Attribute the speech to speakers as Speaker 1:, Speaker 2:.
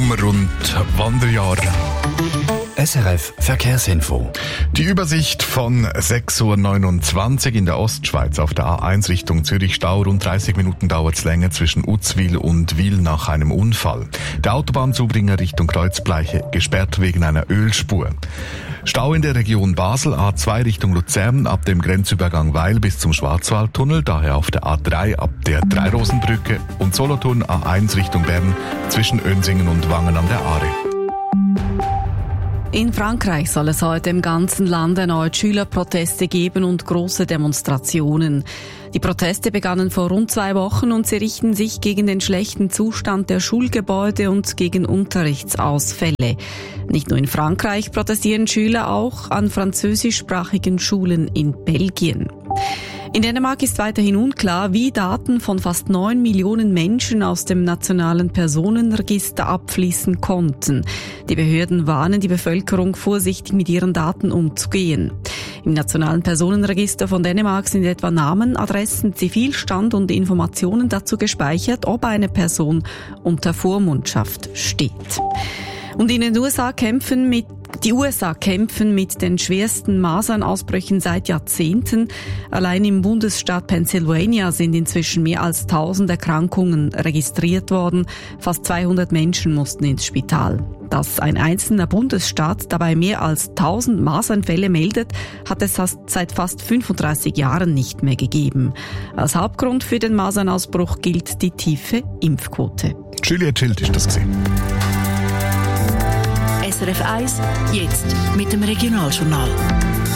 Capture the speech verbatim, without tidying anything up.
Speaker 1: Sommer- und Wanderjahr.
Speaker 2: S R F Verkehrsinfo.
Speaker 1: Die Übersicht von sechs Uhr neunundzwanzig in der Ostschweiz auf der A eins Richtung Zürich Stau. Rund dreißig Minuten dauert es länger zwischen Uzwil und Wil nach einem Unfall. Der Autobahnzubringer Richtung Kreuzbleiche gesperrt wegen einer Ölspur. Stau in der Region Basel, A zwei Richtung Luzern ab dem Grenzübergang Weil bis zum Schwarzwaldtunnel, daher auf der A drei ab der Dreirosenbrücke und Solothurn A eins Richtung Bern zwischen Önsingen und Wangen an der Aare.
Speaker 3: In Frankreich soll es heute im ganzen Land erneut Schülerproteste geben und große Demonstrationen. Die Proteste begannen vor rund zwei Wochen und sie richten sich gegen den schlechten Zustand der Schulgebäude und gegen Unterrichtsausfälle. Nicht nur in Frankreich protestieren Schüler, auch an französischsprachigen Schulen in Belgien. In Dänemark ist weiterhin unklar, wie Daten von fast neun Millionen Menschen aus dem nationalen Personenregister abfließen konnten. Die Behörden warnen die Bevölkerung, vorsichtig mit ihren Daten umzugehen. Im nationalen Personenregister von Dänemark sind etwa Namen, Adressen, Zivilstand und Informationen dazu gespeichert, ob eine Person unter Vormundschaft steht. Und in den U S A kämpfen mit Die U S A kämpfen mit den schwersten Masernausbrüchen seit Jahrzehnten. Allein im Bundesstaat Pennsylvania sind inzwischen mehr als tausend Erkrankungen registriert worden. Fast zweihundert Menschen mussten ins Spital. Dass ein einzelner Bundesstaat dabei mehr als tausend Masernfälle meldet, hat es seit fast fünfunddreißig Jahren nicht mehr gegeben. Als Hauptgrund für den Masernausbruch gilt die tiefe Impfquote.
Speaker 1: Julia Schild ist das gewesen.
Speaker 4: S R F eins, jetzt mit dem Regionaljournal.